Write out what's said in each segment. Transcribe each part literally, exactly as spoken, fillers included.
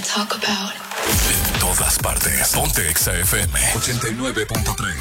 Talk about. En todas partes. Ponte Exa F M ochenta y nueve punto tres.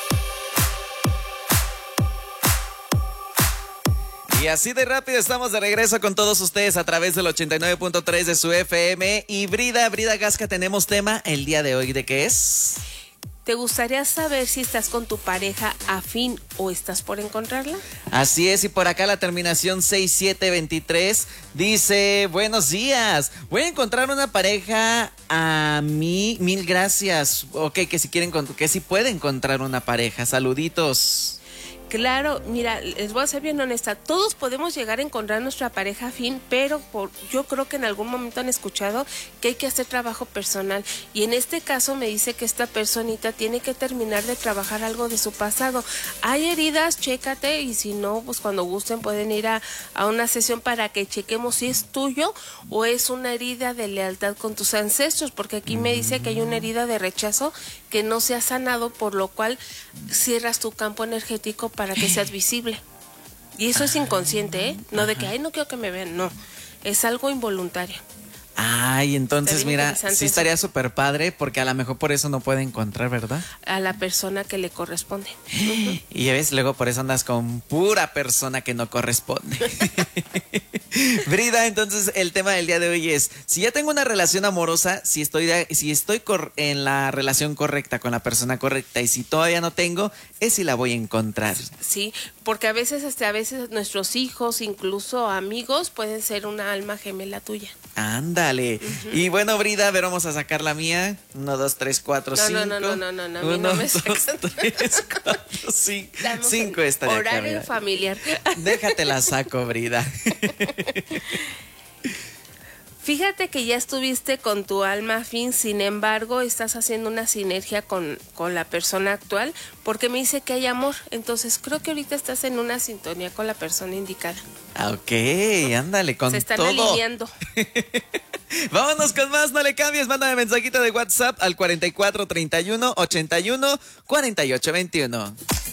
Y así de rápido estamos de regreso con todos ustedes a través del ochenta y nueve punto tres de su F M. Y Brida, Brida Gasca, tenemos tema el día de hoy. ¿De qué es? ¿Te gustaría saber si estás con tu pareja afín o estás por encontrarla? Así es, y por acá la terminación seis siete veintitrés dice: buenos días, voy a encontrar una pareja a mí, mil gracias. Ok, que si quieren, que si puede encontrar una pareja, saluditos. Claro, mira, les voy a ser bien honesta, todos podemos llegar a encontrar nuestra pareja afín, pero por, yo creo que en algún momento han escuchado que hay que hacer trabajo personal, y en este caso me dice que esta personita tiene que terminar de trabajar algo de su pasado. Hay heridas, chécate, y si no, pues cuando gusten pueden ir a, a una sesión para que chequemos si es tuyo o es una herida de lealtad con tus ancestros, porque aquí me dice que hay una herida de rechazo que no se ha sanado, por lo cual cierras tu campo energético para que seas visible. Y eso es inconsciente, ¿eh? No de que, ay, no quiero que me vean, no. Es algo involuntario. Ay, entonces mira, sí estaría súper padre, porque a lo mejor por eso no puede encontrar, ¿verdad? A la persona que le corresponde. Uh-huh. Y ya ves, luego por eso andas con pura persona que no corresponde. Brida, entonces el tema del día de hoy es: si ya tengo una relación amorosa, si estoy, de, si estoy cor- en la relación correcta, con la persona correcta, y si todavía no tengo, es si la voy a encontrar. Sí, porque a veces, hasta a veces nuestros hijos, incluso amigos, pueden ser una alma gemela tuya. Ándale. Uh-huh. Y bueno, Brida, a ver, vamos a sacar la mía. Uno, dos, tres, cuatro, no, cinco. No, no, no, no, no, a mí Uno, no me dos, tres, cuatro, cinco. Cinco estaría acá. Horario familiar. Déjate la saco, Brida. Fíjate que ya estuviste con tu alma afín, sin embargo, estás haciendo una sinergia con, con la persona actual, porque me dice que hay amor. Entonces, creo que ahorita estás en una sintonía con la persona indicada. Ok, ándale, con todo. Se están alineando. Vámonos con más, no le cambies, mándame mensajito de WhatsApp al cuarenta y cuatro treinta y uno ochenta y uno cuarenta y ocho veintiuno.